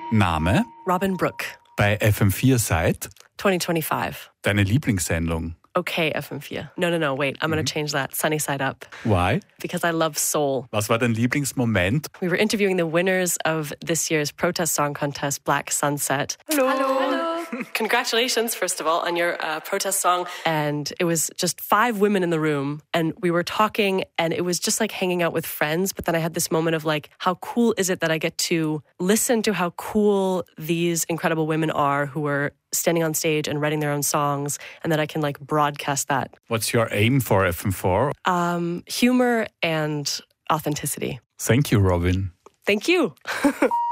Name? Robin Brooke. Bei FM4 seit? 2025. Deine Lieblingssendung? Okay, FM4. No, wait. I'm going to change that. Sunny Side Up. Why? Because I love soul. Was war dein Lieblingsmoment? We were interviewing the winners of this year's protest song contest, Black Sunset. Hello. Congratulations, first of all, on your protest song. And it was just 5 women in the room. And we were talking, and it was just like hanging out with friends. But then I had this moment of like, how cool is it that I get to listen to how cool these incredible women are who are standing on stage and writing their own songs, and that I can like broadcast that. What's your aim for FM4? Humor and authenticity. Thank you, Robin. Thank you.